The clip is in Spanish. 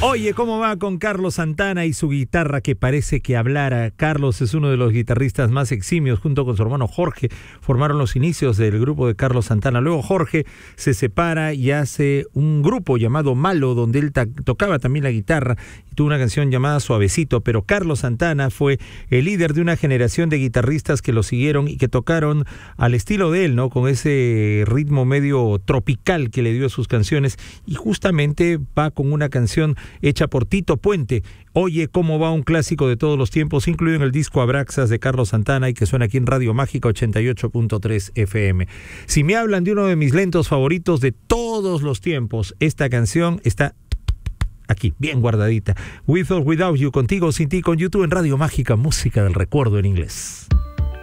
Oye, ¿cómo va con Carlos Santana y su guitarra que parece que hablara? Carlos es uno de los guitarristas más eximios, junto con su hermano Jorge. Formaron los inicios del grupo de Carlos Santana. Luego Jorge se separa y hace un grupo llamado Malo, donde él tocaba también la guitarra y tuvo una canción llamada Suavecito. Pero Carlos Santana fue el líder de una generación de guitarristas que lo siguieron y que tocaron al estilo de él, ¿no? Con ese ritmo medio tropical que le dio a sus canciones. Y justamente va con una canción hecha por Tito Puente. Oye, ¿cómo va? Un clásico de todos los tiempos, incluido en el disco Abraxas de Carlos Santana y que suena aquí en Radio Mágica 88.3 FM. Si me hablan de uno de mis lentos favoritos de todos los tiempos, esta canción está aquí, bien guardadita. With or Without You, contigo, sin ti, con YouTube en Radio Mágica, música del recuerdo en inglés.